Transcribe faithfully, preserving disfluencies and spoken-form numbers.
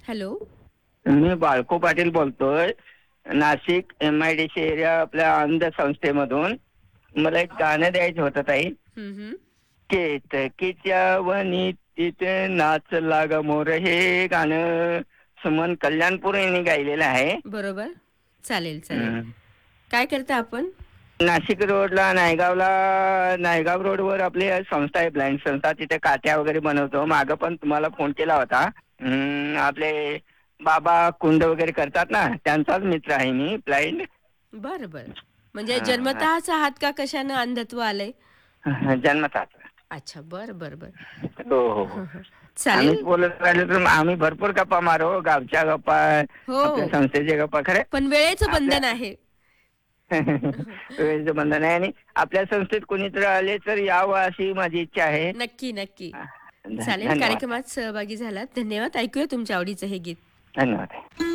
Hello. मी बाळको पाटील बोलतोय. Nashik M I D C area आपल्या अंध संस्थेमधून. मला एक गाणं द्यायचं होतं ताई. हं, हं. केतकीच्या वनीत नाचला ग मोर, हे गाणं सुमन कल्याणपूर यांनी गायलेलं आहे. बरोबर. चालेल, चालेल. हं. काय करता आपण? नाशिक रोडला नायगावला नायगाव रोडवर आपली संस्था आहे, ब्लाइंड संस्था. तिथे कात्या वगैरे बनवतो. मागं पण तुम्हाला फोन केला होता. अं, आपले बाबा कुंड वगैरे करतात ना, त्यांचाच मित्र आहे मी, ब्लाइंड. बरं, बरं. म्हणजे जन्मतःच आहात का कशानं अंधत्व आलंय? जन्मताच. अच्छा. बरं, बरं, बरं. हो, हो, हो. हं, हं. आम्हीच चालेल. बोलत राहिलो तर आम्ही भरपूर गप्पा मारू, गावच्या गप्पा, हो, आपल्या हो. संस्थेच्या गप्पा. खरे पण वेळेचं आपल्या बंधन आहे. वेळेचं बंधन आहे आणि आपल्या संस्थेत कोणीतरी आले तर यावं अशी माझी इच्छा आहे. नक्की, नक्की. ध- चालेल. धन्यवाद. कार्यक्रमात सहभागी झालात. धन्यवाद. ऐकूया तुमच्या आवडीचं हे गीत. धन्यवाद.